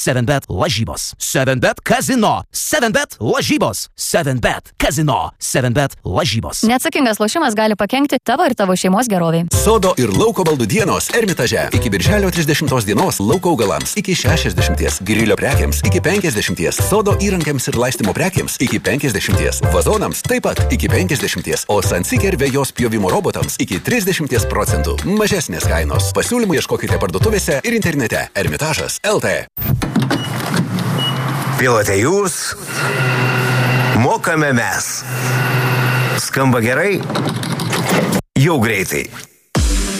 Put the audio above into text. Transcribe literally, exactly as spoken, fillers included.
seven bet lažybos, seven bet kazino, seven bet lažybos, seven bet kazino, seven bet lažybos. Neatsakingas lošimas gali pakenkti tavo ir tavo šeimos geroviai. Sodo ir lauko baldų dienos Ermitaže. Iki birželio trisdešimtos dienos lauko augalams iki šešiasdešimties, grilio prekiams iki penkiasdešimties, sodo įrankiams ir laistymo prekiams iki penkiasdešimties, vazonams taip pat iki penkiasdešimties, o Sunseeker vejos pjovimo robotams iki trisdešimties procentų. Mažesnės kainos. Pasiūlymų ieškokite parduotuvėse ir internete. Ermitažas L T. Pilote jūs, mokame mes. Skamba gerai? Jau greitai.